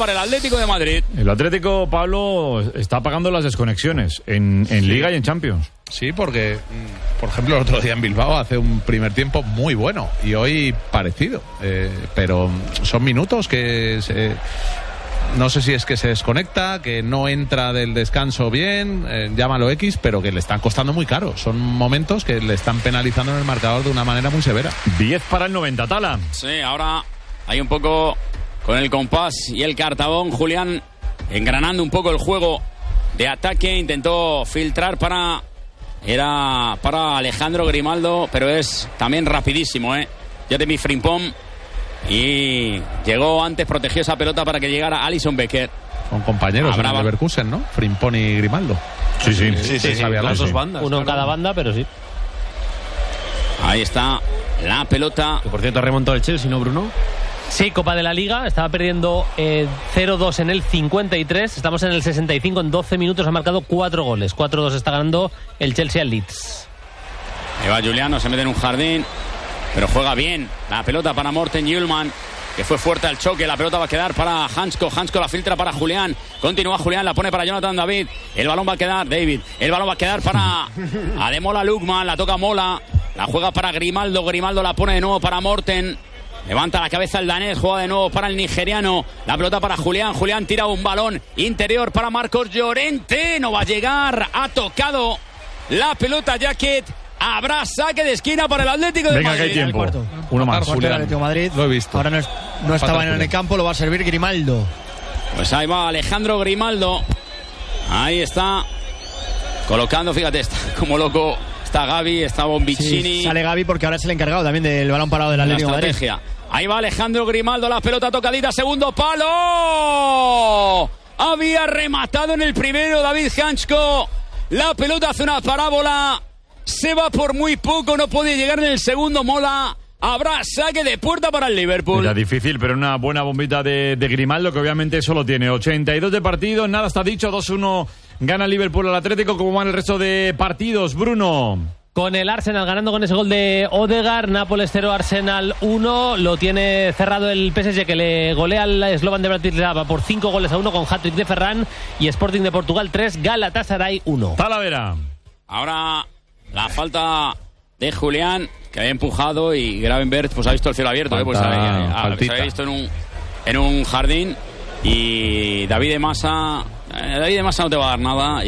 para el Atlético de Madrid. El Atlético, Pablo, está pagando las desconexiones en Liga y en Champions. Sí, porque, por ejemplo, el otro día en Bilbao hace un primer tiempo muy bueno y hoy parecido. Pero son minutos que no sé si es que se desconecta, que no entra del descanso bien, llámalo X, pero que le están costando muy caro. Son momentos que le están penalizando en el marcador de una manera muy severa. 10 para el 90, Tala. Sí, ahora hay un poco con el compás y el cartabón. Julián engranando un poco el juego de ataque. Intentó filtrar para Alejandro Grimaldo, pero es también rapidísimo, Jeremy Frimpong. Y llegó antes, protegió esa pelota para que llegara Alisson Becker. Son compañeros en el Leverkusen, ¿no? Frimpong y Grimaldo. Sí. Las dos bandas. Uno en cada banda, pero sí. Ahí está la pelota. Que por cierto remontó el Chelsea, ¿no, Bruno? Sí, Copa de la Liga. Estaba perdiendo 0-2 en el 53. Estamos en el 65. En 12 minutos ha marcado 4 goles. 4-2 está ganando el Chelsea al Leeds. Ahí va Juliano, se mete en un jardín, pero juega bien. La pelota para Morten Hjulmand, que fue fuerte al choque. La pelota va a quedar para Hansko. Hansko la filtra para Julián. Continúa Julián, la pone para Jonathan David. El balón va a quedar para Ademola Lookman. La toca Mola. La juega para Grimaldo. Grimaldo la pone de nuevo para Morten. Levanta la cabeza el danés. Juega de nuevo para el nigeriano. La pelota para Julián. Julián tira un balón interior para Marcos Llorente. No va a llegar. Ha tocado la pelota Jacket. Habrá saque de esquina para el Atlético de Madrid. Venga, que hay tiempo. Uno más, Julián. Atlético de Madrid. Lo he visto. Ahora no estaba en el campo, lo va a servir Grimaldo. Pues ahí va Alejandro Grimaldo. Ahí está. Colocando, fíjate, está como loco. Está Gavi, está Bombicini. Sí, sale Gavi porque ahora es el encargado también del balón parado del Atlético de Madrid. Ahí va Alejandro Grimaldo, la pelota tocadita, segundo palo. Había rematado en el primero David Hansko. La pelota hace una parábola. Se va por muy poco, no puede llegar en el segundo. Mola. Habrá saque de puerta para el Liverpool. Era difícil, pero una buena bombita de Grimaldo, que obviamente solo tiene 82 de partido. Nada está dicho, 2-1 gana el Liverpool al Atlético. ¿Cómo van el resto de partidos, Bruno? Con el Arsenal ganando con ese gol de Odegaard. Nápoles 0, Arsenal 1. Lo tiene cerrado el PSG, que le golea al Slovan de Bratislava por 5-1 con hat-trick de Ferran. Y Sporting de Portugal 3, Galatasaray 1. Talavera. Ahora la falta de Julián, que había empujado, y Gravenberch pues ha visto el cielo abierto, pues se había visto en un jardín. Y David de Massa no te va a dar nada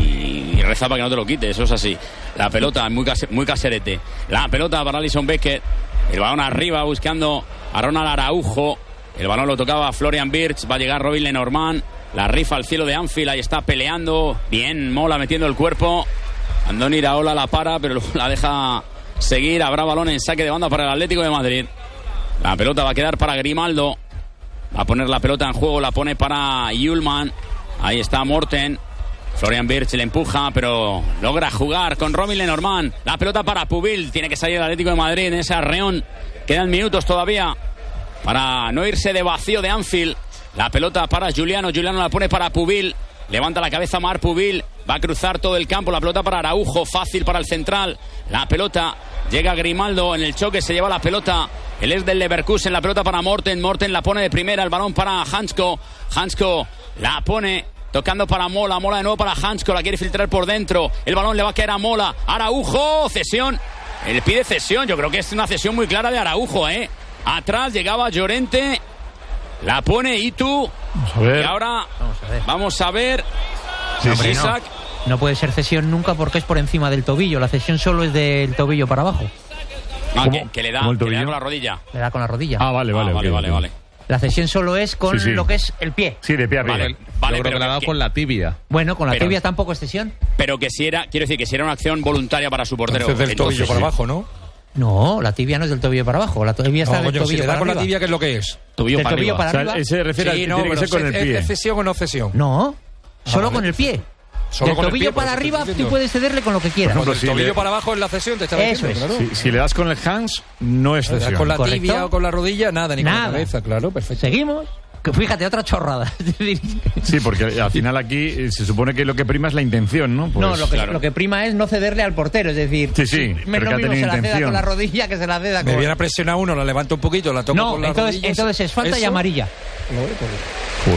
y reza para que no te lo quite, eso es así. La pelota muy caserete. La pelota para Alisson Becker. El balón arriba buscando a Ronald Araujo. El balón lo tocaba Florian Wirtz. Va a llegar Robin Lenormand. La rifa al cielo de Anfield. Ahí está peleando. Bien, Mola metiendo el cuerpo. Andoni Iraola la para, pero la deja seguir. Habrá balón en saque de banda para el Atlético de Madrid. La pelota va a quedar para Grimaldo. Va a poner la pelota en juego. La pone para Hjulmand. Ahí está Morten. Florian Wirtz le empuja, pero logra jugar con Robin Lenormand. La pelota para Pubil. Tiene que salir el Atlético de Madrid en ese arreón. Quedan minutos todavía para no irse de vacío de Anfield. La pelota para Juliano. Juliano la pone para Pubil. Levanta la cabeza Marc Pubil. Va a cruzar todo el campo. La pelota para Araujo. Fácil para el central. La pelota. Llega Grimaldo en el choque. Se lleva la pelota. Él es del Leverkusen. La pelota para Morten. Morten la pone de primera. El balón para Hansko. Hansko la pone tocando para Mola. Mola de nuevo para Hansko. La quiere filtrar por dentro. El balón le va a caer a Mola. Araujo. Cesión. Él pide cesión. Yo creo que es una cesión muy clara de Araujo, Atrás llegaba Llorente. La pone Itu. Vamos a ver. Y ahora vamos a ver. Sí, Isaac. No puede ser cesión nunca porque es por encima del tobillo. La cesión solo es del tobillo para abajo. Que le da con la rodilla. Le da con la rodilla. Vale. La cesión solo es con lo que es el pie. Sí, de pie arriba. Vale, pero le ha dado con la tibia. Bueno, con la tibia tampoco es cesión. Pero que si era, quiero decir, que si era una acción voluntaria para su portero. Entonces del tobillo para abajo, ¿no? No, la tibia no es del tobillo para abajo. La tibia está del tobillo si le da para con arriba. la tibia, ¿qué es lo que es? Tobillo para arriba. O sea, él se refiere sí, a tiene que ser con el pie. ¿Es cesión o no cesión? No, solo con el pie. Solo del con tobillo el pie, para arriba tú puedes cederle con lo que quieras. Cuando el tobillo para abajo es la cesión, te estaba Eso diciendo, es. claro. Si le das con el hands, no es cesión. Con la ¿Correcto? tibia o con la rodilla, nada, ni con la cabeza, claro, perfecto. Seguimos. Fíjate, otra chorrada. Sí, porque al final aquí se supone que lo que prima es la intención, ¿no? Pues, no, lo que prima es no cederle al portero, es decir, sí, menos mismo se la ceda con la rodilla que se la ceda con... Me viene a presionar uno, la levanto un poquito, la toco con la rodilla. Entonces es falta y amarilla.